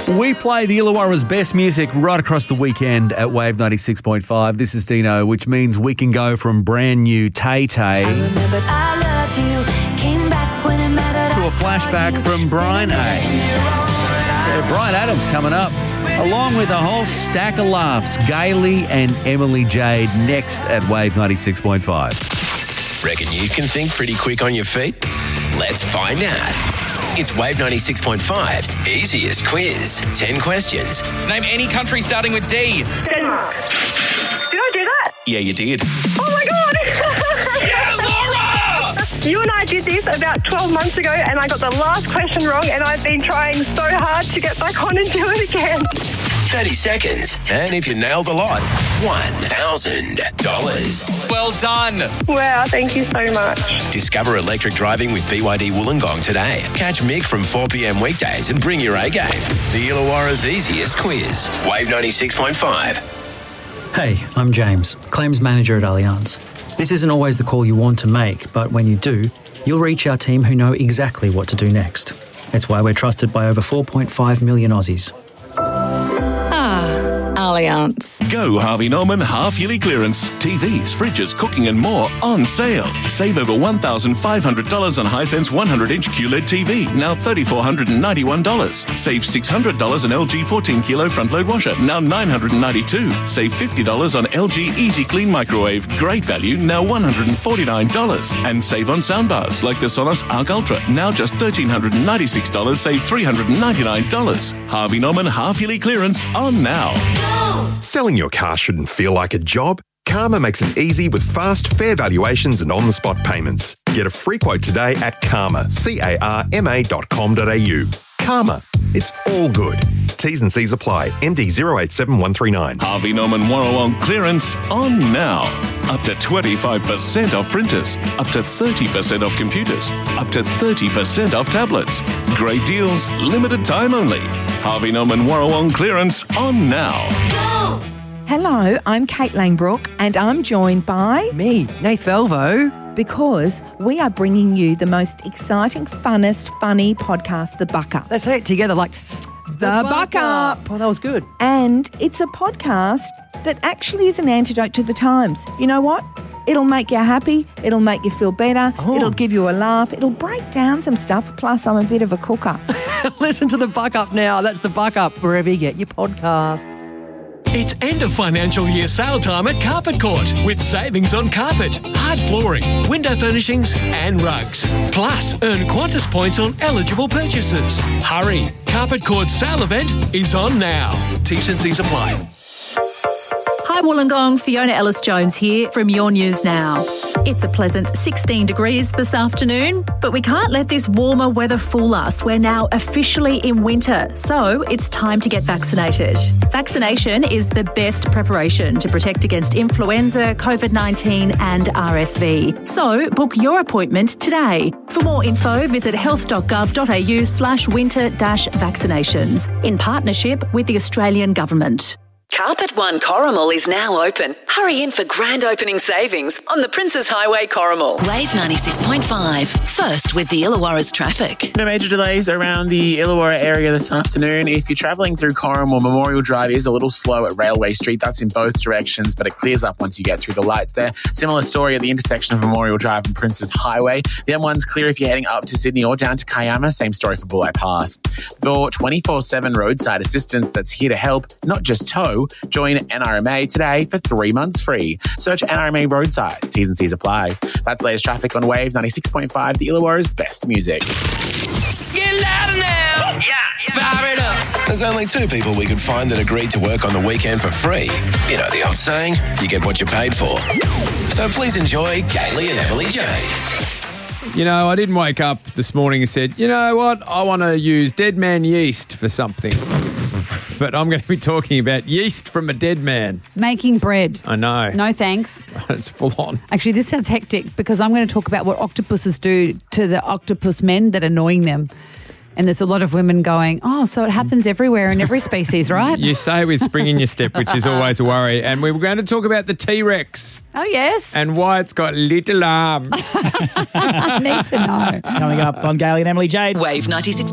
We play the Illawarra's best music right across the weekend at Wave 96.5. This is Dino, which means we can go from brand new Tay Tay to a flashback from Brian A. Yeah, Brian Adams coming up, along with a whole stack of laughs. Gailey and Emily Jade next at Wave 96.5. Reckon you can think pretty quick on your feet? Let's find out. It's Wave 96.5's easiest quiz. 10 questions. Name any country starting with D. Denmark. Did I do that? Yeah, you did. Oh my God! Yeah, Laura! You and I did this about 12 months ago and I got the last question wrong and I've been trying so hard to get back on and do it again. 30 seconds. And if you nail the lot, $1,000. Well done. Wow, thank you so much. Discover electric driving with BYD Wollongong today. Catch Mick from 4 p.m. weekdays and bring your A game. The Illawarra's easiest quiz. Wave 96.5. Hey, I'm James, Claims Manager at Allianz. This isn't always the call you want to make, but when you do, you'll reach our team who know exactly what to do next. It's why we're trusted by over 4.5 million Aussies. Allianz. Go Harvey Norman half-yearly clearance. TVs, fridges, cooking and more on sale. Save over $1,500 on Hisense 100-inch QLED TV, now $3,491. Save $600 on LG 14-kilo front-load washer, now $992. Save $50 on LG Easy Clean microwave, great value, now $149. And save on soundbars like the Sonos Arc Ultra, now just $1,396, save $399. Harvey Norman half-yearly clearance on now. Selling your car shouldn't feel like a job. Karma makes it easy with fast, fair valuations and on-the-spot payments. Get a free quote today at Karma, CARMA.com.au. Karma, it's all good. T's and C's apply. ND 087139. Harvey Norman Warrawong clearance on now. Up to 25% off printers, up to 30% off computers, up to 30% off tablets. Great deals, limited time only. Harvey Norman Warrawong clearance on now. Hello, I'm Kate Langbrook and I'm joined by... me, Nath Velvo. Because we are bringing you the most exciting, funnest, funny podcast, The Buck Up. Let's say it together like... The Buck Up. Oh, that was good. And it's a podcast that actually is an antidote to the times. You know what? It'll make you happy. It'll make you feel better. Oh. It'll give you a laugh. It'll break down some stuff. Plus, I'm a bit of a cooker. Listen to The Buck Up now. That's The Buck Up, wherever you get your podcasts. It's end of financial year sale time at Carpet Court with savings on carpet, hard flooring, window furnishings and rugs. Plus, earn Qantas points on eligible purchases. Hurry, Carpet Court's sale event is on now. T's and C's apply. Hi Wollongong, Fiona Ellis-Jones here from Your News Now. It's a pleasant 16 degrees this afternoon, but we can't let this warmer weather fool us. We're now officially in winter, so it's time to get vaccinated. Vaccination is the best preparation to protect against influenza, COVID-19 and RSV. So book your appointment today. For more info, visit health.gov.au/winter-vaccinations in partnership with the Australian Government. Carpet One Corrimal is now open. Hurry in for grand opening savings on the Princes Highway Corrimal. Wave 96.5. First with the Illawarra's traffic. No major delays around the Illawarra area this afternoon. If you're travelling through Corrimal, Memorial Drive is a little slow at Railway Street. That's in both directions, but it clears up once you get through the lights there. Similar story at the intersection of Memorial Drive and Princes Highway. The M1's clear if you're heading up to Sydney or down to Kiama. Same story for Bulli Pass. For 24/7 roadside assistance that's here to help, not just tow, join NRMA today for 3 months free. Search NRMA Roadside. T's and C's apply. That's latest traffic on Wave 96.5, the Illawarra's best music. Get louder now! Fire it up! There's only two people we could find that agreed to work on the weekend for free. You know the old saying, you get what you paid for. So please enjoy Gailey and Emily Jade. You know, I didn't wake up this morning and said, you know what, I want to use dead man yeast for something. But I'm going to be talking about yeast from a dead man. Making bread. I know. No thanks. It's full on. Actually, this sounds hectic because I'm going to talk about what octopuses do to the octopus men that are annoying them. And there's a lot of women going, oh, so it happens everywhere in every species, right? You say with spring in your step, which is always a worry. And we were going to talk about the T-Rex. Oh, yes. And why it's got little arms. I need to know. Coming up on Gailey and Emily Jade. Wave 96.